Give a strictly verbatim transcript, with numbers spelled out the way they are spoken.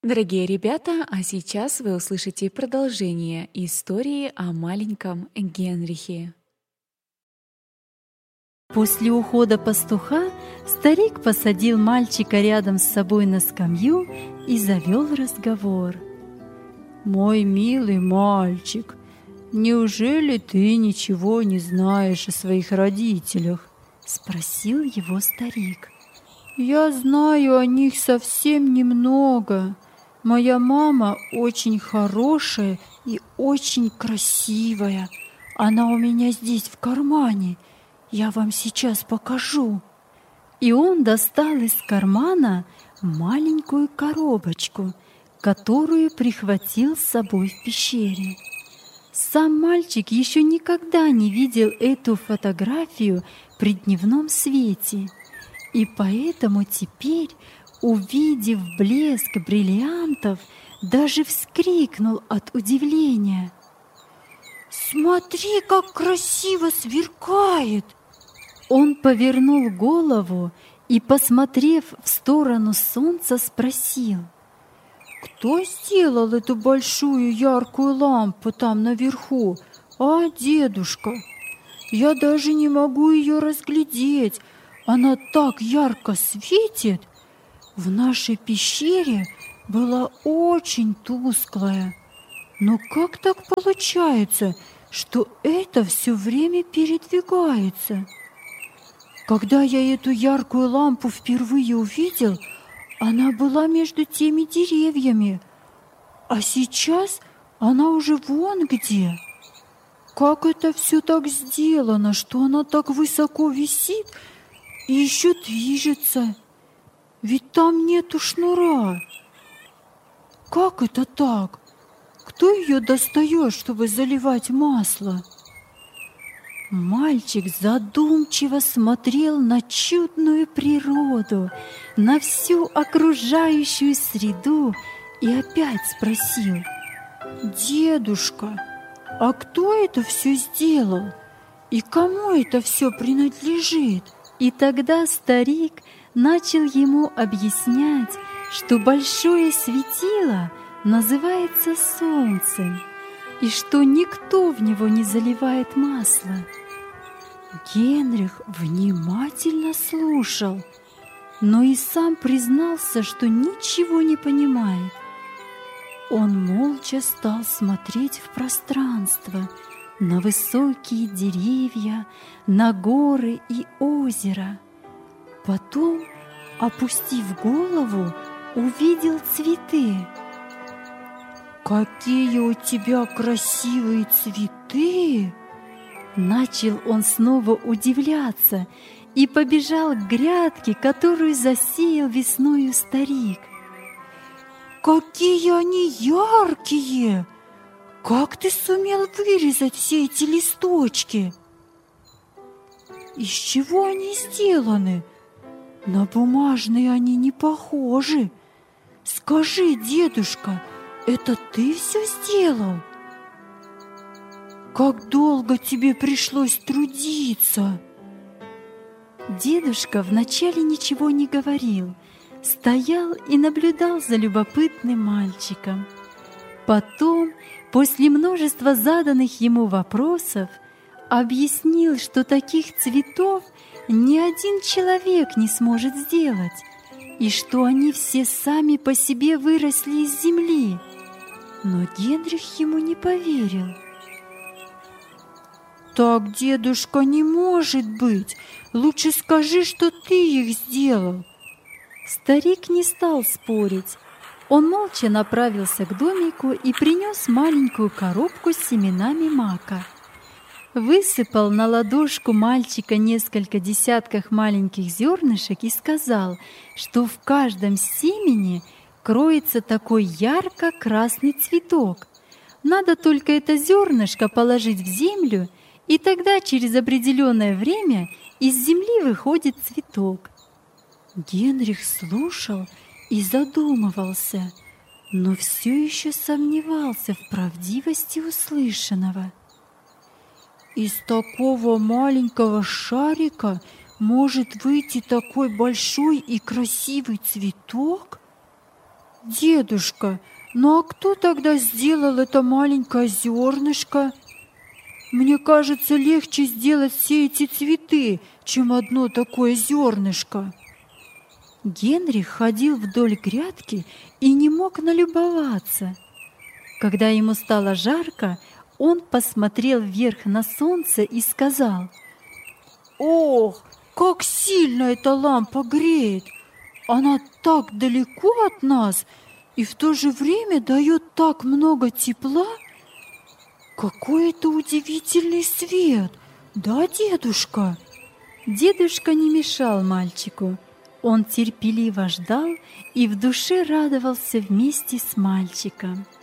Дорогие ребята, а сейчас вы услышите продолжение истории о маленьком Генрихе. После ухода пастуха старик посадил мальчика рядом с собой на скамью и завел разговор. «Мой милый мальчик, неужели ты ничего не знаешь о своих родителях?» — спросил его старик. «Я знаю о них совсем немного. Моя мама очень хорошая и очень красивая. Она у меня здесь в кармане. Я вам сейчас покажу». И он достал из кармана маленькую коробочку, которую прихватил с собой в пещере. Сам мальчик еще никогда не видел эту фотографию при дневном свете, и поэтому теперь, увидев блеск бриллиантов, даже вскрикнул от удивления. «Смотри, как красиво сверкает!» Он повернул голову и, посмотрев в сторону солнца, спросил: «Кто сделал эту большую яркую лампу там наверху, а, дедушка? Я даже не могу ее разглядеть, она так ярко светит. В нашей пещере была очень тусклая. Но как так получается, что это все время передвигается? Когда я эту яркую лампу впервые увидел, она была между теми деревьями, а сейчас она уже вон где. Как это все так сделано, что она так высоко висит и еще движется? Ведь там нету шнура. Как это так? Кто ее достает, чтобы заливать масло?» Мальчик задумчиво смотрел на чудную природу, на всю окружающую среду и опять спросил: «Дедушка, а кто это все сделал? И кому это все принадлежит?» И тогда старик начал ему объяснять, что большое светило называется солнцем, и что никто в него не заливает масло. Генрих внимательно слушал, но и сам признался, что ничего не понимает. Он молча стал смотреть в пространство, на высокие деревья, на горы и озеро. Потом, опустив голову, увидел цветы. «Какие у тебя красивые цветы!» Начал он снова удивляться и побежал к грядке, которую засеял весною старик. «Какие они яркие! Как ты сумел вырезать все эти листочки? Из чего они сделаны? На бумажные они не похожи. Скажи, дедушка, это ты все сделал? Как долго тебе пришлось трудиться?» Дедушка вначале ничего не говорил, стоял и наблюдал за любопытным мальчиком. Потом, после множества заданных ему вопросов, объяснил, что таких цветов ни один человек не сможет сделать, и что они все сами по себе выросли из земли. Но Генрих ему не поверил. «Так, дедушка, не может быть! Лучше скажи, что ты их сделал!» Старик не стал спорить. Он молча направился к домику и принес маленькую коробку с семенами мака. Высыпал на ладошку мальчика несколько десятков маленьких зернышек и сказал, что в каждом семени кроется такой ярко-красный цветок. Надо только это зернышко положить в землю, и тогда через определенное время из земли выходит цветок. Генрих слушал и задумывался, но все еще сомневался в правдивости услышанного. «Из такого маленького шарика может выйти такой большой и красивый цветок? Дедушка, ну а кто тогда сделал это маленькое зернышко? Мне кажется, легче сделать все эти цветы, чем одно такое зернышко. Генрих ходил вдоль грядки и не мог налюбоваться. Когда ему стало жарко, он посмотрел вверх на солнце и сказал: «Ох, как сильно эта лампа греет! Она так далеко от нас и в то же время дает так много тепла! Какой это удивительный свет! Да, дедушка?» Дедушка не мешал мальчику. Он терпеливо ждал и в душе радовался вместе с мальчиком.